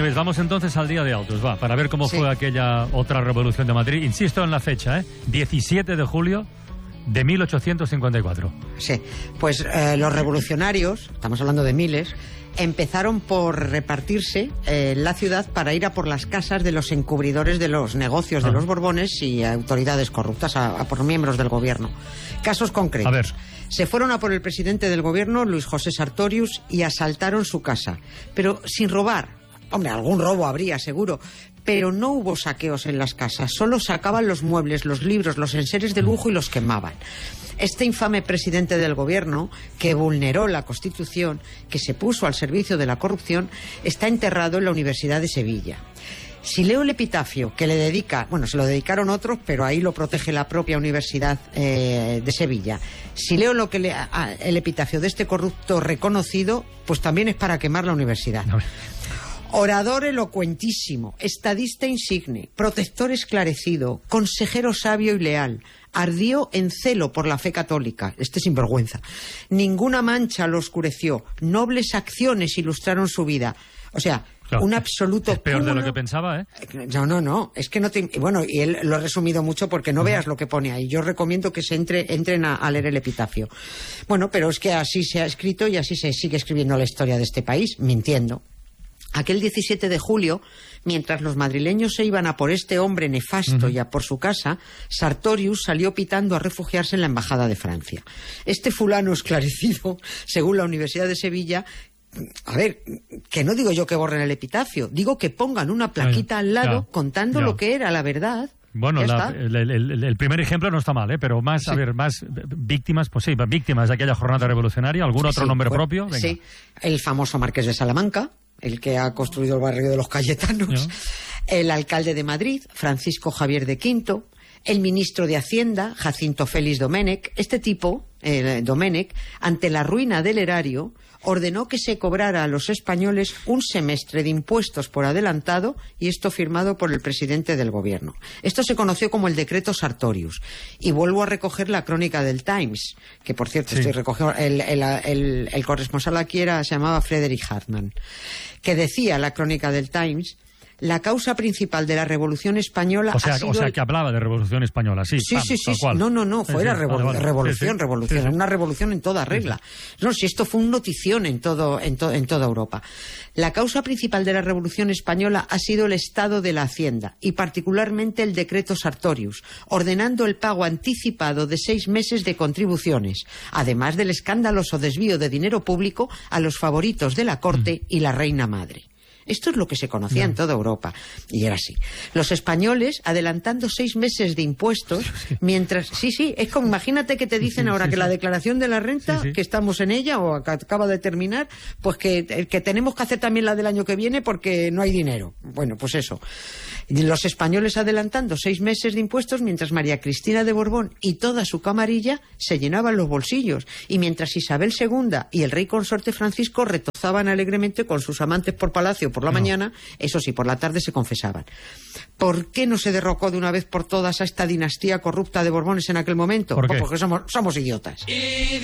Nieves, vamos entonces al Día de Autos, para ver cómo fue aquella otra revolución de Madrid. Insisto en la fecha, 17 de julio de 1854. Sí, pues los revolucionarios, estamos hablando de miles, empezaron por repartirse la ciudad para ir a por las casas de los encubridores de los negocios de los Borbones y autoridades corruptas, a por miembros del gobierno. Casos concretos. A ver. Se fueron a por el presidente del gobierno, Luis José Sartorius, y asaltaron su casa, pero sin robar. Hombre, algún robo habría, seguro, pero no hubo saqueos en las casas, solo sacaban los muebles, los libros, los enseres de lujo y los quemaban. Este infame presidente del gobierno, que vulneró la Constitución, que se puso al servicio de la corrupción, está enterrado en la Universidad de Sevilla. Si leo el epitafio que le dedica, bueno, se lo dedicaron otros, pero ahí lo protege la propia Universidad de Sevilla. Si leo el epitafio de este corrupto reconocido, pues también es para quemar la universidad. Orador elocuentísimo, estadista insigne, protector esclarecido, consejero sabio y leal, ardió en celo por la fe católica, sinvergüenza. Ninguna mancha lo oscureció, nobles acciones ilustraron su vida. O sea, claro, un absoluto es peor de lo que pensaba, ¿eh? No, es que no te... Bueno, y él lo ha resumido mucho porque no veas lo que pone ahí. Yo recomiendo que entren a leer el epitafio. Bueno, pero es que así se ha escrito y así se sigue escribiendo la historia de este país, mintiendo. Aquel 17 de julio, mientras los madrileños se iban a por este hombre nefasto y a por su casa, Sartorius salió pitando a refugiarse en la Embajada de Francia. Este fulano esclarecido, según la Universidad de Sevilla, a ver, que no digo yo que borren el epitafio, digo que pongan una plaquita al lado contando lo que era la verdad. Bueno, el primer ejemplo no está mal, pero más, sí. A ver, más víctimas, pues sí, víctimas de aquella jornada revolucionaria. ¿Algún otro nombre propio? Venga. Sí, el famoso Marqués de Salamanca, el que ha construido el barrio de los Cayetanos, el alcalde de Madrid, Francisco Javier de Quinto, el ministro de Hacienda, Jacinto Félix Domènech. Este tipo, Domènech, ante la ruina del erario, ordenó que se cobrara a los españoles un semestre de impuestos por adelantado, y esto firmado por el presidente del gobierno. Esto se conoció como el decreto Sartorius. Y vuelvo a recoger la crónica del Times, que por cierto estoy recogiendo, el corresponsal aquí se llamaba Frederick Hartman, que decía la crónica del Times: la causa principal de la Revolución Española o sea, que hablaba de Revolución Española, sí. Sí. No, fue la revolución, una revolución en toda regla. No, si esto fue un notición en toda Europa. La causa principal de la Revolución Española ha sido el estado de la Hacienda, y particularmente el decreto Sartorius, ordenando el pago anticipado de 6 meses de contribuciones, además del escandaloso desvío de dinero público a los favoritos de la corte y la reina madre. Esto es lo que se conocía en toda Europa. Y era así. Los españoles adelantando 6 meses de impuestos, mientras... Sí, es como, imagínate que te dicen ahora que la declaración de la renta, que estamos en ella, o que acaba de terminar, pues que tenemos que hacer también la del año que viene porque no hay dinero. Bueno, pues eso. Los españoles adelantando 6 meses de impuestos, mientras María Cristina de Borbón y toda su camarilla se llenaban los bolsillos, y mientras Isabel II y el rey consorte Francisco retozaban alegremente con sus amantes por palacio por la mañana, eso sí, por la tarde se confesaban. ¿Por qué no se derrocó de una vez por todas a esta dinastía corrupta de Borbones en aquel momento? ¿Por qué? Pues porque somos idiotas.